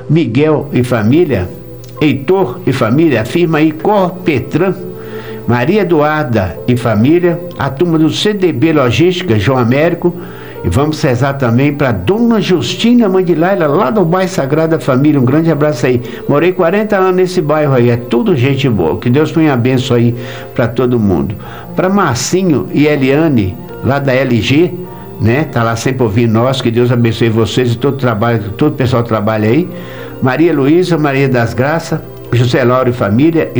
Miguel e família, Heitor e família, a firma Icor Petran, Maria Eduarda e família, a turma do CDB Logística, João Américo, e vamos rezar também para Dona Justina, mãe de Laila, lá do bairro Sagrada Família. Um grande abraço aí. Morei 40 anos nesse bairro aí, é tudo gente boa. Que Deus ponha a bênção aí para todo mundo. Para Marcinho e Eliane, lá da LG, né? Tá lá sempre ouvindo nós. Que Deus abençoe vocês e todo o pessoal que trabalha aí. Maria Luísa, Maria das Graças, José Lauro e família,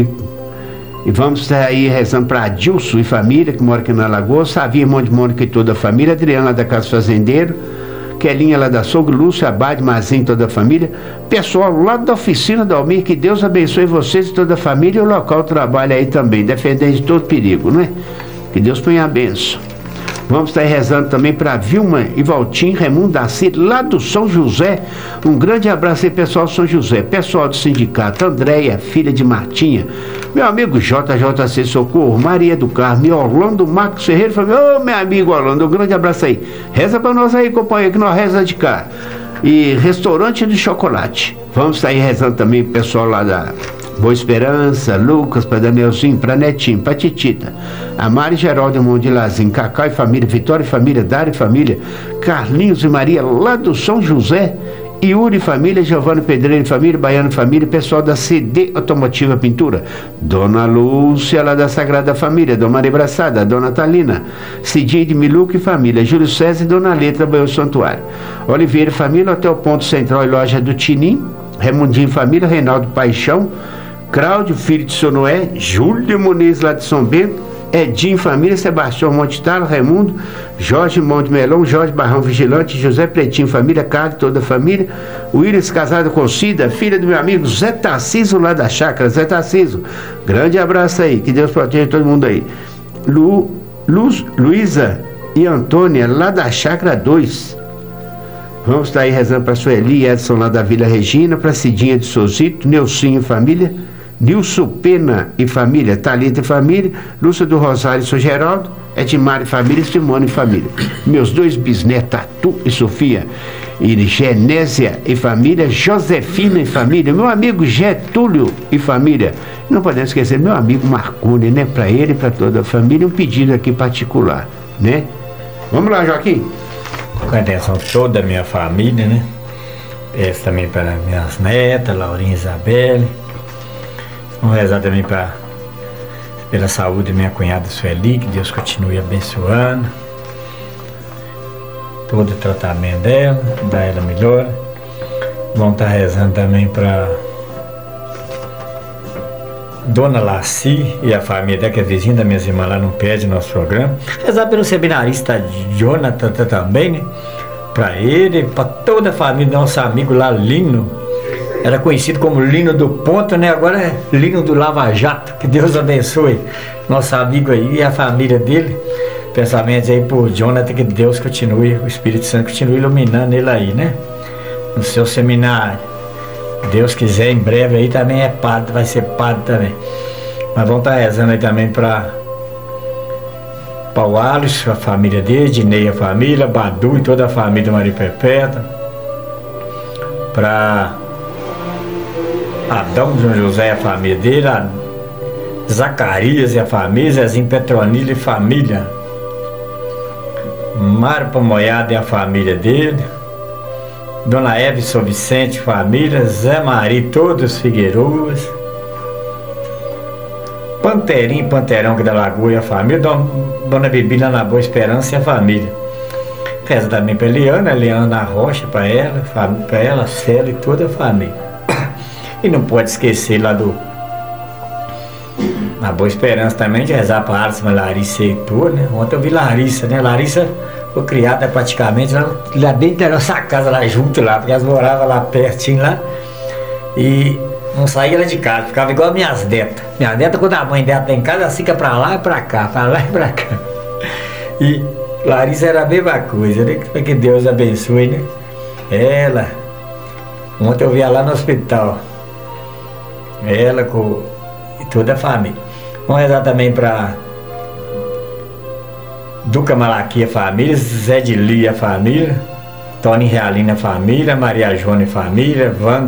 e vamos estar aí rezando para Adilson e família, que mora aqui na Lagoa, Savia, irmão de Mônica e toda a família, Adriana lá da Casa Fazendeiro, Kelinha lá da Sogro, Lúcia, Abade, Mazinho, toda a família, pessoal lá da oficina da Almir, que Deus abençoe vocês e toda a família, e o local trabalha aí também, defendendo de todo perigo, né? Que Deus ponha a benção. Vamos estar rezando também para Vilma e Valtim, Raimundo da Cida, lá do São José. Um grande abraço aí, pessoal do São José. Pessoal do sindicato, Andréia, filha de Martinha. Meu amigo JJC Socorro, Maria do Carmo, Orlando Marcos Ferreira. Ô, meu amigo Orlando, um grande abraço aí. Reza para nós aí, companheiro, que nós reza de cá. E Restaurante de Chocolate. Vamos estar aí rezando também pro pessoal lá da Boa Esperança, Lucas, para Danielzinho, para Netinho, para Titita, a Mari Geraldo, irmão de Lazinho, Cacau e família, Vitória e família, Dário e família, Carlinhos e Maria, lá do São José, Yuri e família, Giovanni Pedreiro e família, Baiano e família, pessoal da CD Automotiva Pintura, Dona Lúcia, lá da Sagrada Família, Dona Maria Braçada, Dona Talina, Cidinho de Miluca e família, Júlio César e Dona Letra, Banho Santuário, Oliveira e família, Hotel Ponto Central e Loja do Tinim, Raimundinho e família, Reinaldo Paixão, Cláudio, filho de São Noé, Júlio Muniz lá de São Bento, Edinho, família, Sebastião Montitalo, Raimundo, Jorge Monte Melão, Jorge Barrão Vigilante, José Pretinho, família, Carlos, toda a família, Willis casado com Cida, filha do meu amigo Zé Tarciso lá da chácara, Zé Tarciso, grande abraço aí, que Deus proteja todo mundo aí. Luísa e Antônia lá da chácara 2. Vamos estar aí rezando para Sueli, Edson lá da Vila Regina, para Cidinha de Sozito, Neucinho e família, Nilson Pena e família, Thalita e família, Lúcia do Rosário e São Geraldo, Edmar e família, Simone e família. Meus dois bisnetos, Tatu e Sofia, e Genésia e família, Josefina e família, meu amigo Getúlio e família. Não podemos esquecer meu amigo Marconi, né? Para ele e para toda a família, um pedido aqui particular, né? Vamos lá, Joaquim. Com a atenção toda a minha família, né? Peço também para minhas netas, Laurinha e Isabelle. Vamos rezar também pela saúde da minha cunhada Sueli, que Deus continue abençoando todo o tratamento dela, dar ela melhor. Vamos estar rezando também para Dona Laci e a família dela, que é vizinha da minha irmã lá no pé nosso programa. Rezar pelo seminarista Jonathan também, né? Para ele, para toda a família, nosso amigo lá, Lino. Era conhecido como Lino do Ponto, né? Agora é Lino do Lava Jato. Que Deus abençoe nosso amigo aí e a família dele. Pensamentos aí por Jonathan, que Deus continue, o Espírito Santo continue iluminando ele aí, né? No seu seminário. Deus quiser, em breve aí também é padre, vai ser padre também. Mas vamos estar rezando aí também para o Alisson, a família dele, Dinei, a família, Badu e toda a família Maria Perpétua. Para Adão João José e a família dele, Zacarias e a família, Zezinho Petronila e família, Mário Pomoiado e a família dele, Dona Eva e São Vicente e família, Zé Maria e todos os Figueiroas, Panterinho e Panterão que da Lagoa e a família, Dona Bibi lá na Boa Esperança e a família. Reza também para Eliana Rocha, para ela, Célia e toda a família. E não pode esquecer lá na Boa Esperança também de rezar para Alisson, Larissa e Heitor, né? Ontem eu vi Larissa, né? Larissa foi criada praticamente lá dentro da nossa casa, lá junto lá, porque elas moravam lá pertinho lá. E não saía lá de casa, ficava igual minhas netas. Minha neta, quando a mãe dela tá em casa, ela fica para lá e para cá, para lá e para cá. E Larissa era a mesma coisa, né? Que Deus abençoe, né? Ela, ontem eu vi ela lá no hospital. Ela e toda a família. Vamos rezar também para Duca Malaquia família, Zé de Lia família, Tony Realina família, Maria Joana família, Wanda